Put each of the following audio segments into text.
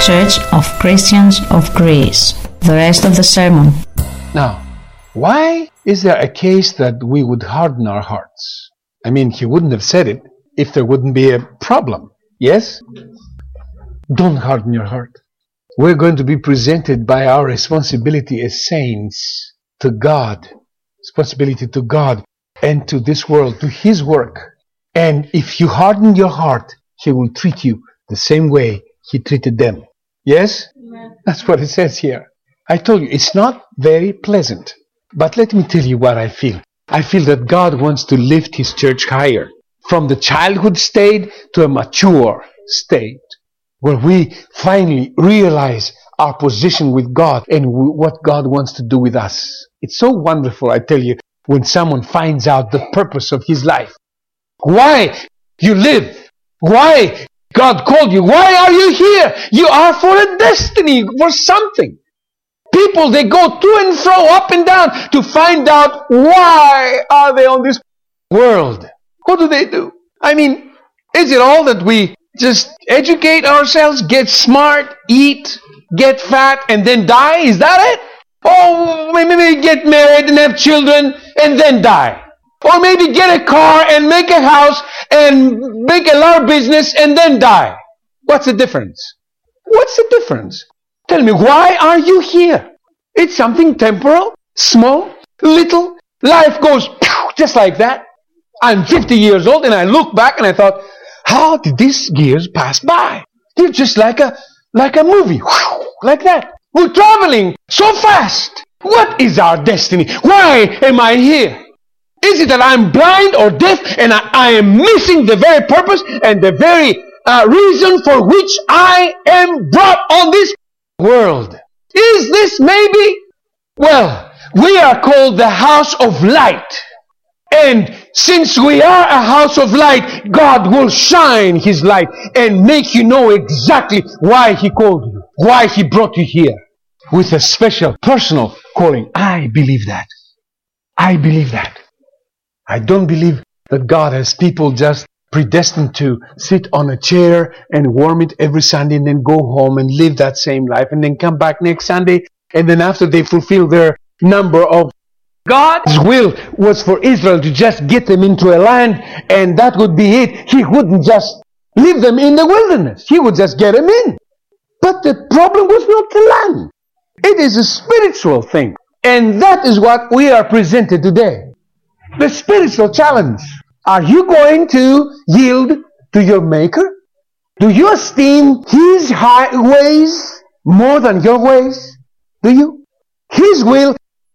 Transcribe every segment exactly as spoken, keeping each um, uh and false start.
Church of Christians of Greece. The rest of the sermon. Now, why is there a case that we would harden our hearts? I mean, he wouldn't have said it if there wouldn't be a problem. Yes? Don't harden your heart. We're going to be presented by our responsibility as saints to God. Responsibility to God and to this world, to His work. And if you harden your heart, He will treat you the same way He treated them. Yes? Amen. That's what it says here. I told you, it's not very pleasant. But let me tell you what I feel. I feel that God wants to lift His church higher. From the childhood state to a mature state. Where we finally realize our position with God and what God wants to do with us. It's so wonderful, I tell you, when someone finds out the purpose of his life. Why you live? Why God called you? Why are you here? You are for a destiny, for something. People, they go to and fro, up and down, to find out why are they on this world. What do they do? I mean, is it all that we just educate ourselves, get smart, eat, get fat, and then die? Is that it? Or maybe get married and have children and then die. Or maybe get a car and make a house and make a lot of business and then die. What's the difference? What's the difference? Tell me, why are you here? It's something temporal, small, little. Life goes just like that. I'm fifty years old and I look back and I thought, how did these years pass by? They're just like a like a movie. Like that. We're traveling so fast. What is our destiny? Why am I here? Is it that I'm blind or deaf and I, I am missing the very purpose and the very uh, reason for which I am brought on this world? Is this maybe? Well, we are called the house of light. And since we are a house of light, God will shine His light and make you know exactly why He called you, why He brought you here, with a special personal calling. I believe that. I believe that. I don't believe that God has people just predestined to sit on a chair and warm it every Sunday and then go home and live that same life and then come back next Sunday, and then after they fulfill their number of God's will was for Israel to just get them into a land and that would be it. He wouldn't just leave them in the wilderness. He would just get them in. But the problem was not the land. It is a spiritual thing. And that is what we are presented today. The spiritual challenge. Are you going to yield to your Maker? Do you esteem His high ways more than your ways? Do you? His will.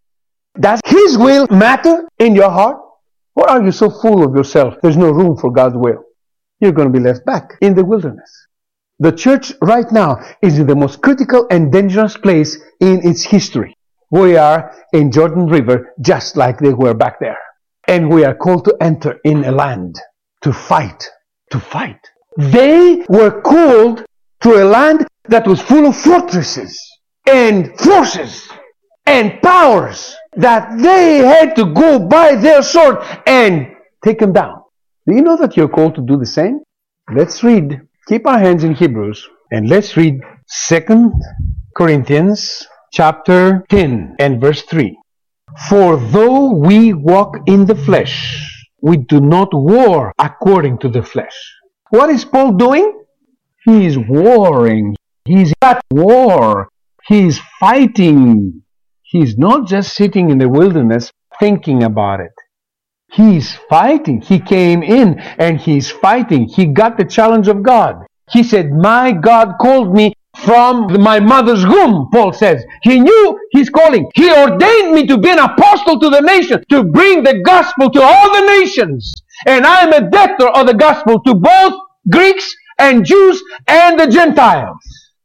Does His will matter in your heart? Or are you so full of yourself, there's no room for God's will? You're going to be left back in the wilderness. The church right now is in the most critical and dangerous place in its history. We are in Jordan River just like they were back there. And we are called to enter in a land, to fight, to fight. They were called to a land that was full of fortresses and forces and powers that they had to go by their sword and take them down. Do you know that you're called to do the same? Let's read. Keep our hands in Hebrews and let's read Second Corinthians chapter ten and verse three. For though we walk in the flesh, we do not war according to the flesh. What is Paul doing? He is warring. He's at war. He is fighting. He's not just sitting in the wilderness thinking about it. He's fighting. He came in and he's fighting. He got the challenge of God. He said, my God called me from my mother's womb, Paul says. He knew His calling. He ordained me to be an apostle to the nation, to bring the gospel to all the nations. And I am a debtor of the gospel to both Greeks and Jews and the Gentiles.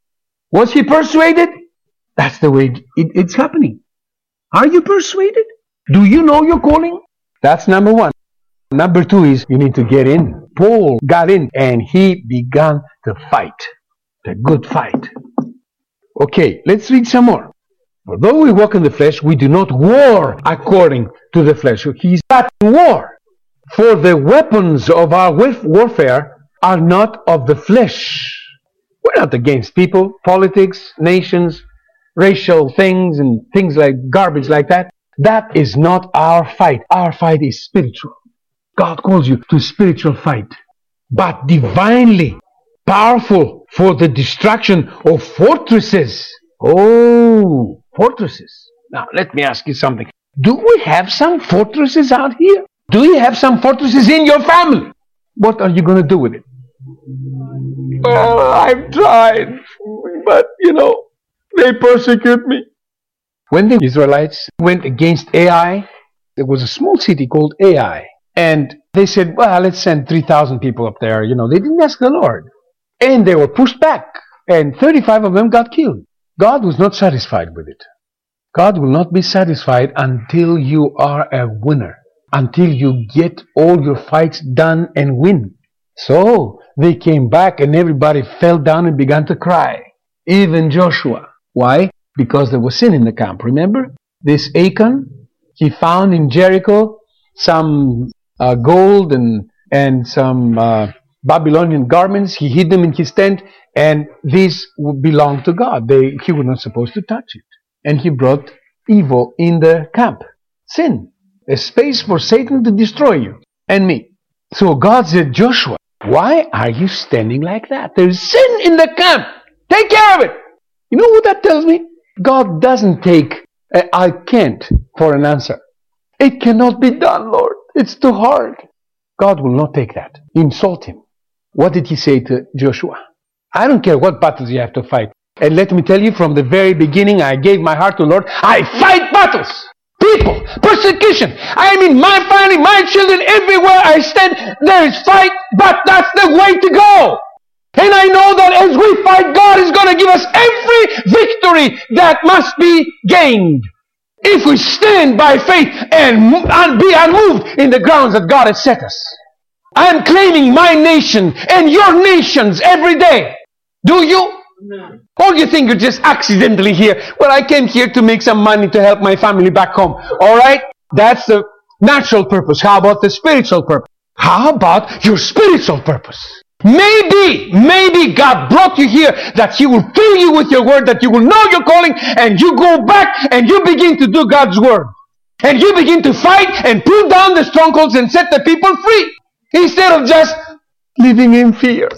Was he persuaded? That's the way it, it's happening. Are you persuaded? Do you know your calling? That's number one. Number two is you need to get in. Paul got in and he began to fight. A good fight. Okay, let's read some more. Although we walk in the flesh, we do not war according to the flesh. He's at war. For the weapons of our warfare are not of the flesh. What We're not against people, politics, nations, racial things, and things like garbage like that. That is not our fight. Our fight is spiritual. God calls you to spiritual fight, but divinely powerful for the destruction of fortresses. Oh, fortresses. Now, let me ask you something. Do we have some fortresses out here? Do you have some fortresses in your family? What are you going to do with it? Well, I've tried, but, you know, they persecute me. When the Israelites went against Ai, there was a small city called Ai. And they said, well, let's send three thousand people up there. You know, they didn't ask the Lord. And they were pushed back. And thirty-five of them got killed. God was not satisfied with it. God will not be satisfied until you are a winner. Until you get all your fights done and win. So they came back and everybody fell down and began to cry. Even Joshua. Why? Because there was sin in the camp. Remember? This Achan, he found in Jericho some uh, gold and, and some uh, Babylonian garments. He hid them in his tent, and these belonged to God. They, he was not supposed to touch it. And he brought evil in the camp. Sin. A space for Satan to destroy you and me. So God said, Joshua, why are you standing like that? There's sin in the camp. Take care of it. You know what that tells me? God doesn't take a, I can't for an answer. It cannot be done, Lord. It's too hard. God will not take that. Insult him. What did he say to Joshua? I don't care what battles you have to fight. And let me tell you, from the very beginning, I gave my heart to the Lord. I fight battles. People, persecution. I mean, my family, my children, everywhere I stand, there is fight, but that's the way to go. And I know that as we fight, God is going to give us every victory that must be gained. If we stand by faith and, and be unmoved in the grounds that God has set us. I am claiming my nation and your nations every day. Do you? No. Or you think you're just accidentally here? Well, I came here to make some money to help my family back home. Alright? That's the natural purpose. How about the spiritual purpose? How about your spiritual purpose? Maybe, maybe God brought you here that He will fill you with your word, that you will know your calling, and you go back and you begin to do God's word. And you begin to fight and pull down the strongholds and set the people free. Instead of just living in fear.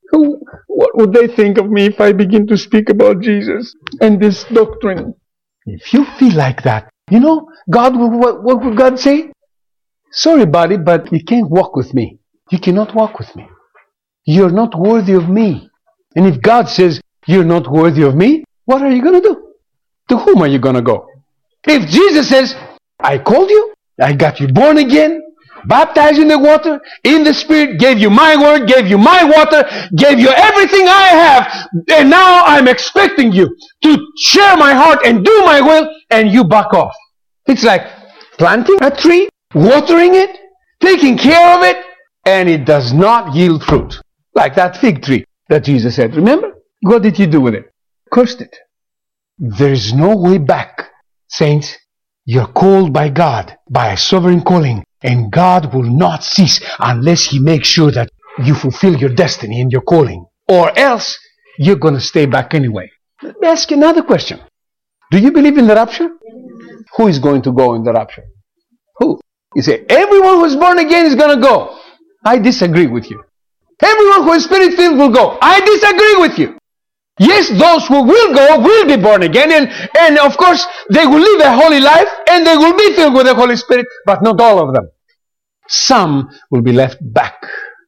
What would they think of me if I begin to speak about Jesus and this doctrine? If you feel like that, you know, God, what, what would God say? Sorry, buddy, but you can't walk with me. You cannot walk with me. You're not worthy of me. And if God says you're not worthy of me, what are you going to do? To whom are you going to go? If Jesus says, I called you, I got you born again, baptized in the water, in the Spirit, gave you my word, gave you my water, gave you everything I have, and now I'm expecting you to share my heart and do my will, and you back off. It's like planting a tree, watering it, taking care of it, and it does not yield fruit. Like that fig tree that Jesus said. Remember? What did He do with it? Cursed it. There is no way back, saints. You're called by God, by a sovereign calling. And God will not cease unless He makes sure that you fulfill your destiny and your calling. Or else, you're going to stay back anyway. Let me ask you another question. Do you believe in the rapture? Who is going to go in the rapture? Who? You say, everyone who is born again is going to go. I disagree with you. Everyone who is spirit-filled will go. I disagree with you. Yes, those who will go will be born again, and, and of course, they will live a holy life, and they will be filled with the Holy Spirit, but not all of them. Some will be left back.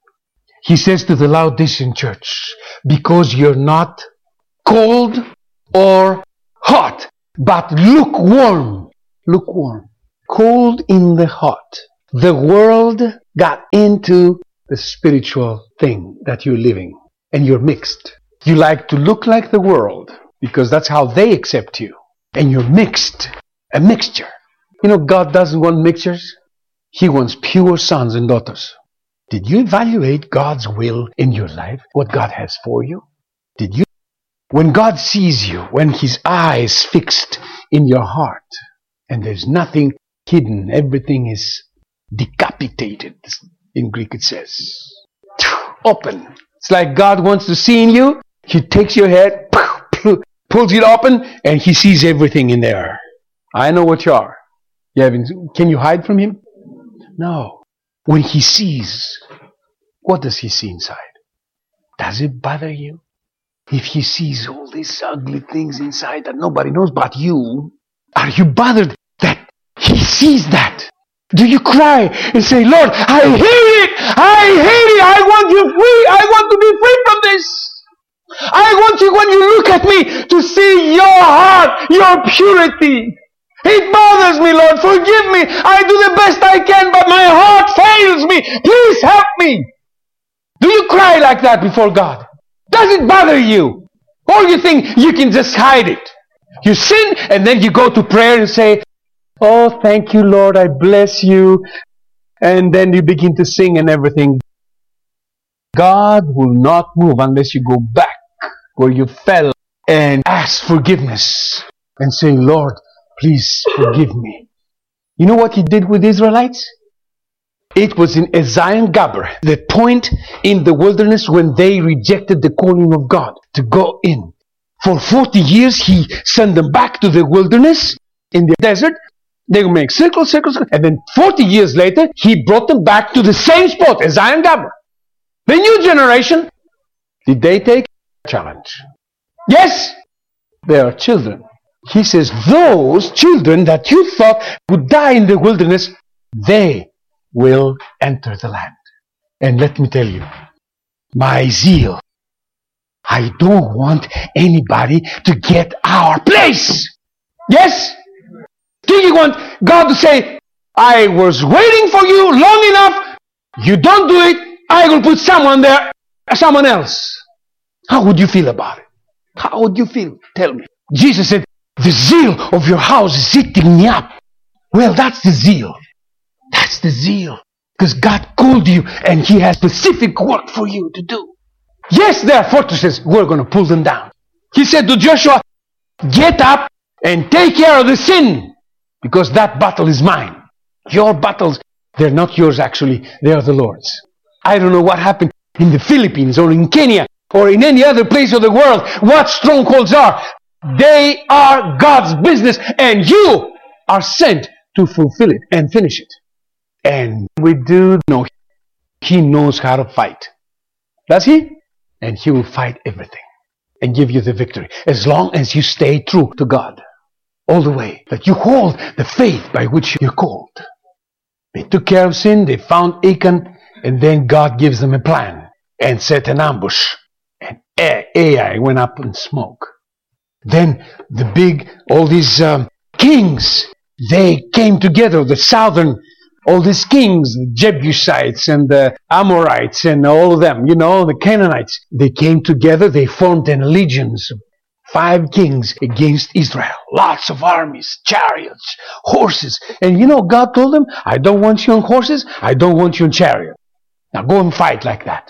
He says to the Laodicean church, because you're not cold or hot, but lukewarm. Lukewarm. Cold in the hot. The world got into the spiritual thing that you're living, and you're mixed. You like to look like the world, because that's how they accept you. And you're mixed. A mixture. You know, God doesn't want mixtures. He wants pure sons and daughters. Did you evaluate God's will in your life? What God has for you? Did you? When God sees you, when His eye is fixed in your heart, and there's nothing hidden, everything is decapitated. In Greek it says. Open. It's like God wants to see in you He takes your head, pulls it open, and he sees everything in there. I know what you are. You haven't, can you hide from him? No. When he sees, what does he see inside? Does it bother you? If he sees all these ugly things inside that nobody knows but you, are you bothered that he sees that? Do you cry and say, Lord, I hate it! I hate it! I want you free! I want to be free from this! I want you, when you look at me, to see your heart, your purity. It bothers me, Lord. Forgive me. I do the best I can, but my heart fails me. Please help me. Do you cry like that before God? Does it bother you? Or you think you can just hide it? You sin and then you go to prayer and say, oh, thank you, Lord. I bless you. And then you begin to sing and everything. God will not move unless you go back where you fell and ask forgiveness and say, Lord, please forgive me. You know what he did with the Israelites? It was in Ezion Gaber, the point in the wilderness when they rejected the calling of God to go in. For forty years he sent them back to the wilderness in the desert. They would make circles, circles, circles, and then forty years later he brought them back to the same spot, Ezion Gaber. The new generation, did they take a challenge? Yes, they are children. He says, those children that you thought would die in the wilderness, they will enter the land. And let me tell you, my zeal, I don't want anybody to get our place. Yes? Do you want God to say, I was waiting for you long enough, you don't do it, I will put someone there, someone else. How would you feel about it? How would you feel? Tell me. Jesus said, the zeal of your house is eating me up. Well, that's the zeal. That's the zeal. Because God called you and He has specific work for you to do. Yes, there are fortresses. We're going to pull them down. He said to Joshua, get up and take care of the sin. Because that battle is mine. Your battles, they're not yours actually. They are the Lord's. I don't know what happened in the Philippines or in Kenya or in any other place of the world. What strongholds are. They are God's business. And you are sent to fulfill it and finish it. And we do know He knows how to fight. Does He? And He will fight everything and give you the victory. As long as you stay true to God. All the way. That you hold the faith by which you're called. They took care of sin. They found Achan. And then God gives them a plan. And set an ambush. And Ai went up in smoke. Then the big, all these um, kings, they came together. The southern, all these kings, the Jebusites and the Amorites and all of them, you know, the Canaanites. They came together. They formed an allegiance. Five kings against Israel. Lots of armies, chariots, horses. And you know, God told them, I don't want you on horses. I don't want you on chariots. Now go and fight like that.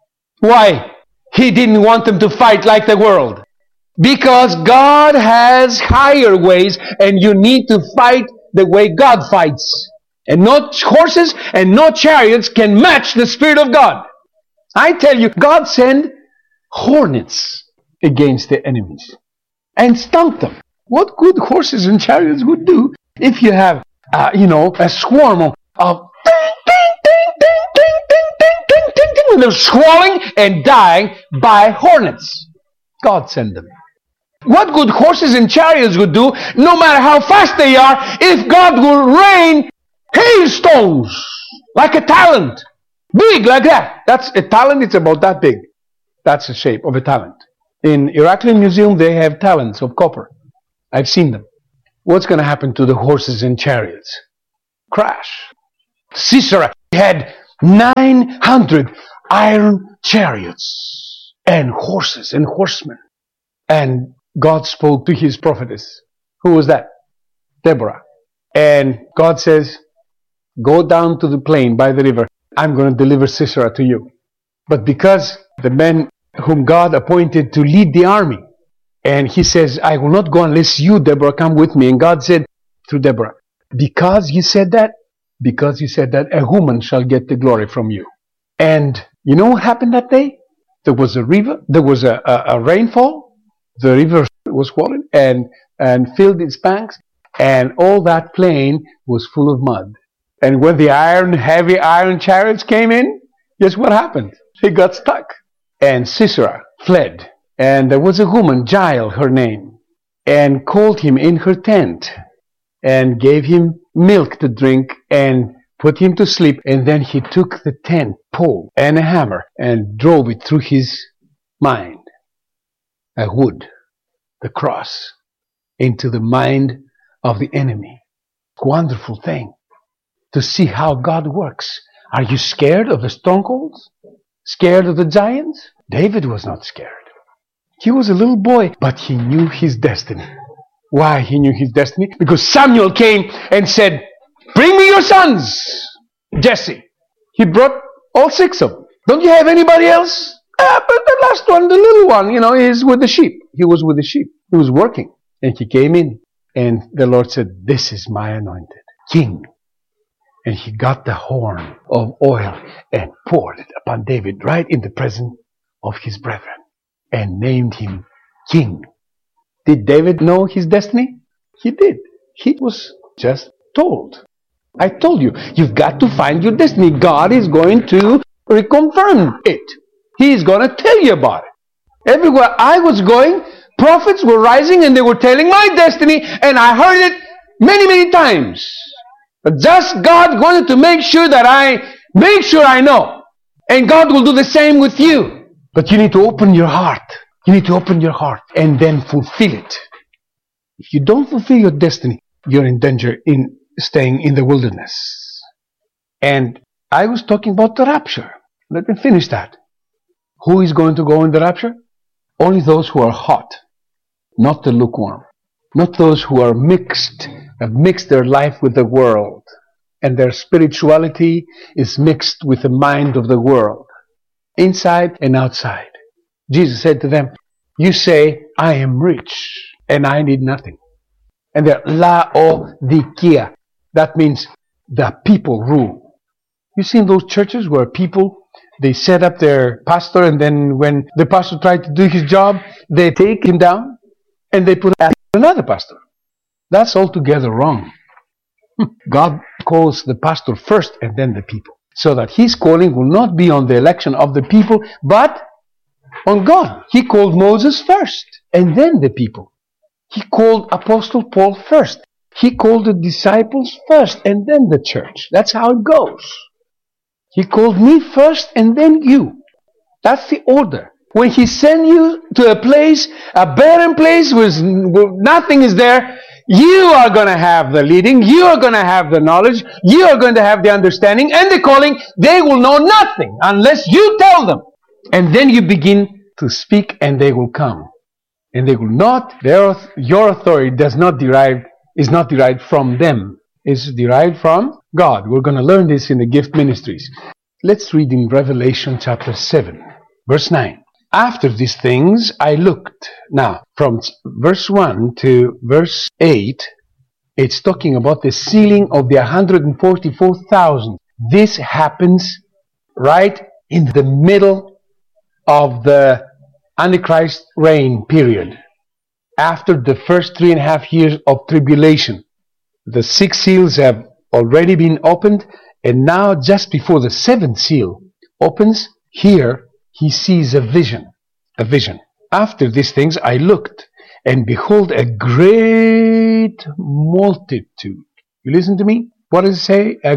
Why? He didn't want them to fight like the world. Because God has higher ways and you need to fight the way God fights. And no horses and no chariots can match the Spirit of God. I tell you, God sent hornets against the enemies and stunk them. What good horses and chariots would do if you have, uh, you know, a swarm of, of ding, ding, ding, ding, ding, ding, ding, ding, ding, ding, and they're swallowing and dying by hornets. God sent them. What good horses and chariots would do, no matter how fast they are, if God will rain hailstones like a talent, big like that. That's a talent. It's about that big. That's the shape of a talent. In Heraklion Museum, they have talents of copper. I've seen them. What's going to happen to the horses and chariots? Crash. Sisera had nine hundred iron chariots and horses and horsemen. And God spoke to his prophetess. Who was that? Deborah. And God says, go down to the plain by the river. I'm going to deliver Sisera to you. But because the men whom God appointed to lead the army, and he says, I will not go unless you, Deborah, come with me. And God said to Deborah, because you said that, because you said that, a woman shall get the glory from you. And you know what happened that day? There was a river, there was a, a, a rainfall, the river was swollen and, and filled its banks, and all that plain was full of mud. And when the iron, heavy iron chariots came in, guess what happened? They got stuck. And Sisera fled. And there was a woman, Jael, her name, and called him in her tent and gave him milk to drink and put him to sleep. And then he took the tent pole and a hammer and drove it through his mind, a wood, the cross, into the mind of the enemy. Wonderful thing to see how God works. Are you scared of the strongholds? Scared of the giants? David was not scared. He was a little boy, but he knew his destiny. Why he knew his destiny? Because Samuel came and said, bring me your sons, Jesse. He brought all six of them. Don't you have anybody else? Ah, but the last one, the little one, you know, is with the sheep. He was with the sheep. He was working. And he came in. And the Lord said, this is my anointed king. And he got the horn of oil and poured it upon David right in the presence of his brethren and named him king. Did David know his destiny? He did. He was just told. I told you, you've got to find your destiny. God is going to reconfirm it. He is going to tell you about it. Everywhere I was going, prophets were rising and they were telling my destiny, and I heard it many, many times. But just God wanted to make sure that I make sure I know. And God will do the same with you. But you need to open your heart. You need to open your heart and then fulfill it. If you don't fulfill your destiny, you're in danger in staying in the wilderness. And I was talking about the rapture. Let me finish that. Who is going to go in the rapture? Only those who are hot, not the lukewarm. Not those who are mixed, have mixed their life with the world. And their spirituality is mixed with the mind of the world. Inside and outside. Jesus said to them, you say, I am rich and I need nothing. And they're Laodikia. That means the people rule. You see in those churches where people, they set up their pastor, and then when the pastor tried to do his job, they take him down and they put another pastor. That's altogether wrong. God calls the pastor first and then the people. So that his calling will not be on the election of the people, but on God. He called Moses first and then the people. He called Apostle Paul first. He called the disciples first and then the church. That's how it goes. He called me first and then you. That's the order. When he sent you to a place, a barren place where nothing is there, you are going to have the leading, you are going to have the knowledge, you are going to have the understanding and the calling. They will know nothing unless you tell them. And then you begin to speak and they will come. And they will not, their, your authority does not derive, is not derived from them. It's derived from God. We're going to learn this in the gift ministries. Let's read in Revelation chapter seven, verse nine. After these things I looked. Now, from verse one to verse eight, it's talking about the sealing of the one hundred forty-four thousand. This happens right in the middle of the Antichrist reign period. After the first three and a half years of tribulation. The six seals have already been opened, and now just before the seventh seal opens, here he sees a vision. A vision. After these things I looked, and behold a great multitude. You listen to me? What does it say? A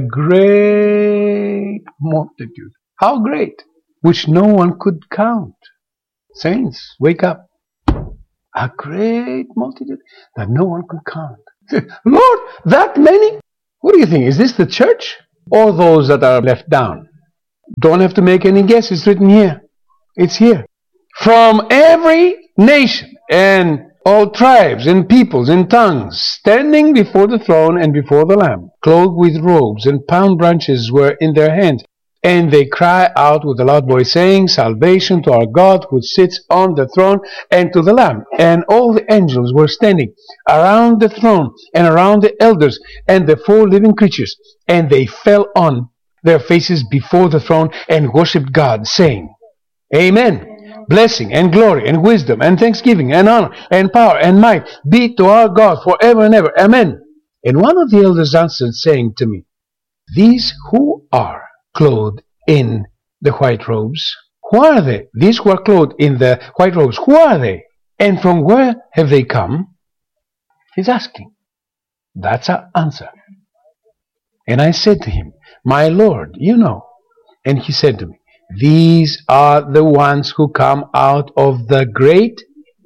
great multitude. How great? Which no one could count. Saints, wake up. A great multitude that no one could count. Lord, that many? What do you think? Is this the church or those that are left down? Don't have to make any guess. It's written here. It's here. From every nation and all tribes and peoples and tongues, standing before the throne and before the Lamb, clothed with robes, and palm branches were in their hands. And they cry out with a loud voice, saying, Salvation to our God who sits on the throne and to the Lamb. And all the angels were standing around the throne and around the elders and the four living creatures. And they fell on their faces before the throne and worshipped God, saying, Amen. blessing and glory and wisdom and thanksgiving and honor and power and might be to our God forever and ever. Amen. And one of the elders answered, saying to me, these who are clothed in the white robes, who are they? These who are clothed in the white robes, who are they? And from where have they come? He's asking. That's our answer. And I said to him, my Lord, you know. And he said to me, these are the ones who come out of the great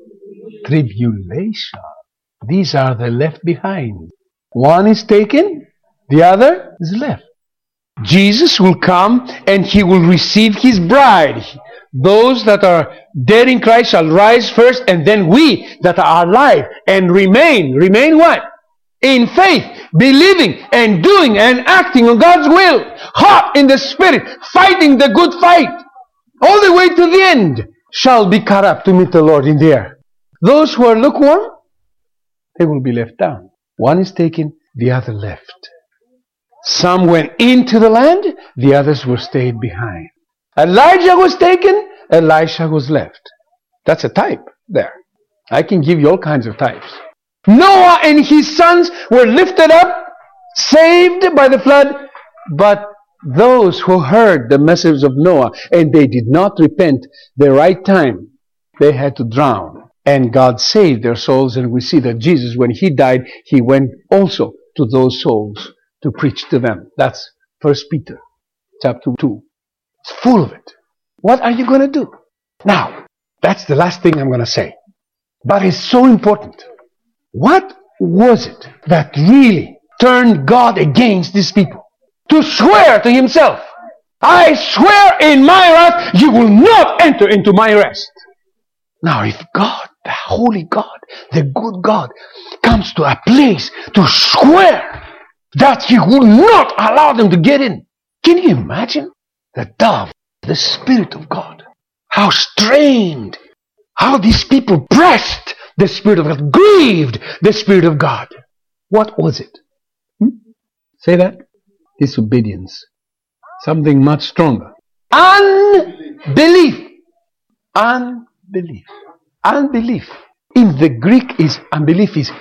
tribulation. These are the left behind. One is taken, the other is left. Jesus will come and he will receive his bride. Those that are dead in Christ shall rise first, and then we that are alive and remain. Remain what? In faith, believing and doing and acting on God's will. Hot in the Spirit, fighting the good fight. All the way to the end shall be caught up to meet the Lord in the air. Those who are lukewarm, they will be left down. One is taken, the other left. Some went into the land, the others were stayed behind. Elijah was taken, Elisha was left. That's a type there. I can give you all kinds of types. Noah and his sons were lifted up, saved by the flood, but those who heard the message of Noah and they did not repent the right time, they had to drown. And God saved their souls, and we see that Jesus, when he died, he went also to those souls to preach to them. That's First Peter chapter two. It's full of it. What are you going to do? Now, that's the last thing I'm going to say. But it's so important. What was it that really turned God against these people? To swear to himself, I swear in my wrath, you will not enter into my rest. Now, if God, the holy God, the good God, comes to a place to swear that he will not allow them to get in, can you imagine? The dove, the Spirit of God, how strained, how these people pressed the Spirit of God, grieved the Spirit of God. What was it? Hmm? Say that. Disobedience. Something much stronger. Unbelief. Unbelief. Unbelief. In the Greek is unbelief is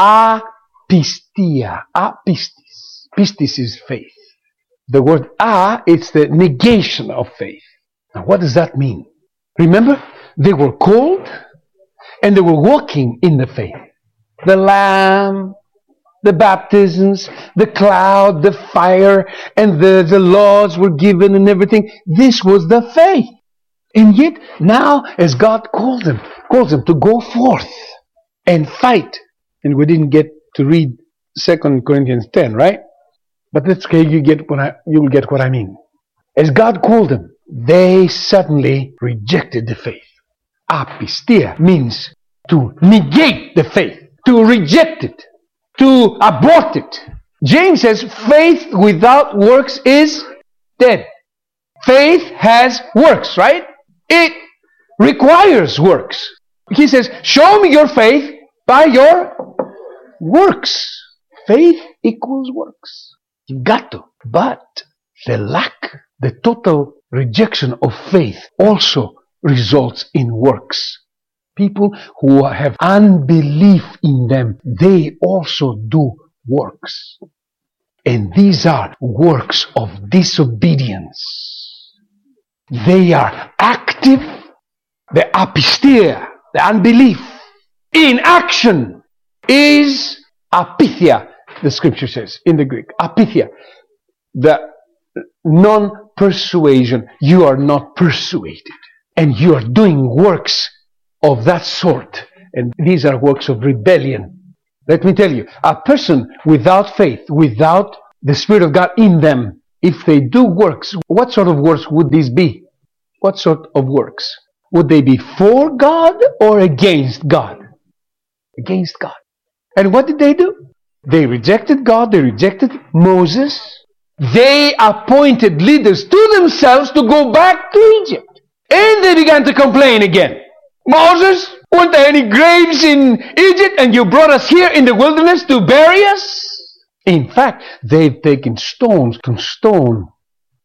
apistia. Apistis. Pistis is faith. The word a, it's the negation of faith. Now what does that mean? Remember, they were called and they were walking in the faith. The Lamb, the baptisms, the cloud, the fire, and the, the laws were given and everything. This was the faith. And yet, now, as God called them, calls them to go forth and fight. And we didn't get to read Second Corinthians ten, right? But that's okay, you get what I, you'll get what I mean. As God called them, they suddenly rejected the faith. Apistia means to negate the faith, to reject it, to abort it. James says faith without works is dead. Faith has works, right? It requires works. He says, show me your faith by your works. Faith equals works. You've got to. But the lack, the total rejection of faith also results in works. People who have unbelief in them, they also do works. And these are works of disobedience. They are active, the apistia, the unbelief. In action is apithia, the scripture says in the Greek. Apithia, the non-persuasion. You are not persuaded. And you are doing works of that sort. And these are works of rebellion. Let me tell you, a person without faith, without the Spirit of God in them, if they do works, what sort of works would these be? What sort of works? Would they be for God or against God? Against God. And what did they do? They rejected God, they rejected Moses. They appointed leaders to themselves to go back to Egypt. And they began to complain again. Moses, weren't there any graves in Egypt and you brought us here in the wilderness to bury us? In fact, they've taken stones to stone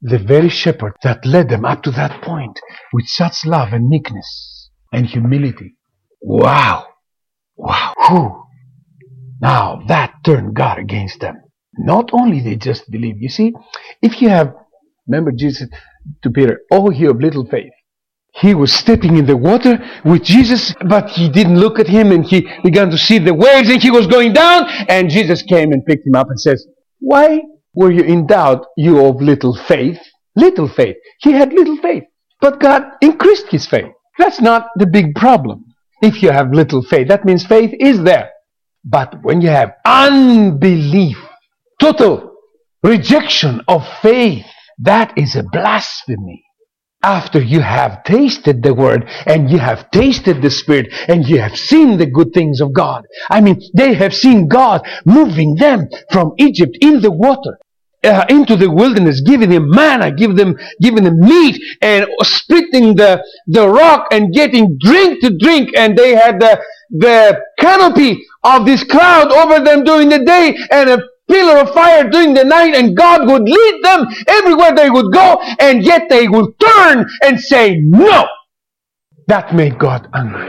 the very shepherd that led them up to that point with such love and meekness and humility. Wow! Wow! Whew. Now that turned God against them. Not only they just believe. You see, if you have, remember Jesus to Peter, oh, you have little faith. He was stepping in the water with Jesus, but he didn't look at him, and he began to see the waves, and he was going down, and Jesus came and picked him up and says, why were you in doubt, you of little faith? Little faith. He had little faith, but God increased his faith. That's not the big problem. If you have little faith, that means faith is there. But when you have unbelief, total rejection of faith, that is a blasphemy. After you have tasted the Word, and you have tasted the Spirit, and you have seen the good things of God. I mean, they have seen God moving them from Egypt in the water, uh, into the wilderness, giving them manna, giving them, giving them meat, and splitting the, the rock, and getting drink to drink, and they had the, the canopy of this cloud over them during the day, and a pillar of fire during the night, and God would lead them everywhere they would go, and yet they would turn and say no. That made God angry.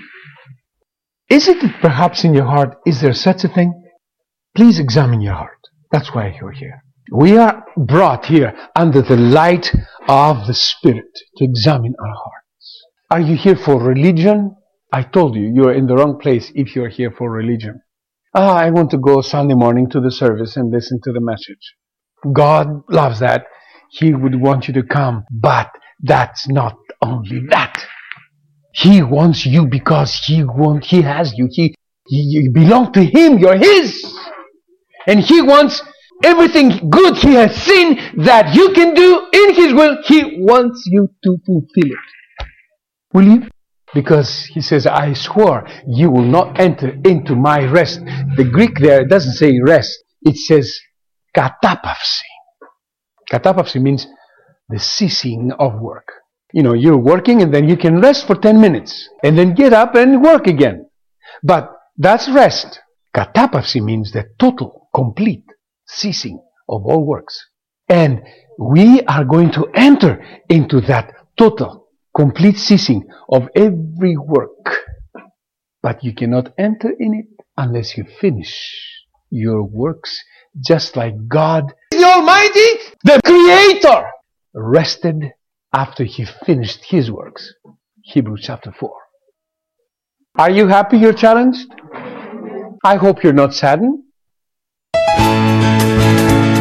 Isn't it perhaps in your heart, is there such a thing? Please examine your heart. That's why you're here. We are brought here under the light of the Spirit to examine our hearts. Are you here for religion? I told you, you're in the wrong place if you're here for religion. Ah, I want to go Sunday morning to the service and listen to the message. God loves that. He would want you to come. But that's not only that. He wants you because He wants, He has you. He, you, you belong to Him. You're His. And He wants everything good He has seen that you can do in His will. He wants you to fulfill it. Will you? Because He says, I swore you will not enter into my rest. The Greek there doesn't say rest. It says katapavsi. Katapavsi means the ceasing of work. You know, you're working and then you can rest for ten minutes. And then get up and work again. But that's rest. Katapavsi means the total, complete ceasing of all works. And we are going to enter into that total, complete ceasing of every work. But you cannot enter in it unless you finish your works, just like God, the Almighty, the Creator, rested after He finished His works. Hebrews chapter four. Are you happy you're challenged? I hope you're not saddened.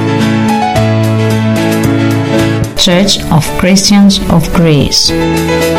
Church of Christians of Grace.